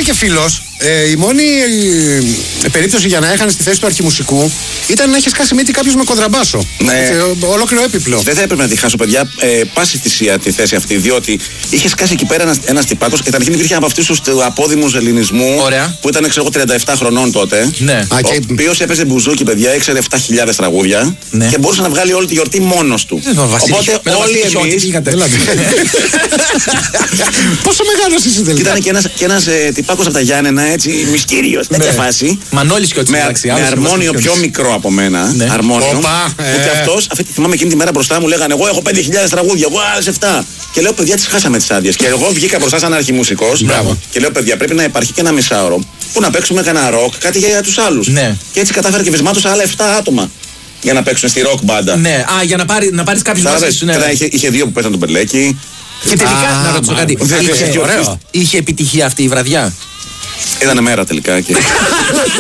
και φίλος, η μόνη περίπτωση για να έχανε στη θέση του αρχιμουσικού ήταν να έχει σκάσει μύτη κάποιος με κοντραμπάσο. Ναι. Ολόκληρο έπιπλο. Δεν θα έπρεπε να τη χάσω, παιδιά. Πάση θυσία τη θέση αυτή, διότι είχε σκάσει εκεί πέρα ένας τυπάκος. Καταρχήν υπήρχε από αυτούς τους απόδημους ελληνισμού. Ωραία. Που ήταν, ξέρω εγώ, 37 χρονών τότε. Ναι. Ο οποίος έπαιζε μπουζούκι, παιδιά, ήξερε 7.000 τραγούδια. Ναι. Και μπορούσε να βγάλει όλη τη γιορτή μόνος του. Οπότε όλοι εμείς. Πόσο μεγάλος είσαι τελικά? Ήταν και ένας τυπάκος από τα Γιάννενα, έτσι, μυστήριος, τέτοια φάση. Μανώλης και ο Τσιμάκης. Με αρμόνιο πιο μικρό από μένα. Ναι. Αρμόνιο. Ούτε αυτός, θυμάμαι εκείνη τη μέρα μπροστά μου λέγανε: εγώ έχω 5.000 τραγούδια, εγώ άλλες 7. Και λέω: παιδιά, τις χάσαμε τις άδειες. Και εγώ βγήκα μπροστά σαν αρχιμουσικός. Και λέω: παιδιά, πρέπει να υπάρχει και ένα μισάωρο που να παίξουμε κανένα ροκ, κάτι για τους άλλους. Ναι. Και έτσι κατάφερα και βυσμάτωσα άλλα 7 άτομα για να παίξουν στη ροκ μπάντα. Ναι, για να πάρεις κάποιους μαζί σου. Είχε 2 που παίζαν τον Μπερλέκη. Και τελικά, να ρωτήσω κάτι. Είχε επιτυχία αυτή η βραδιά? Είδανε μέρα τελικά.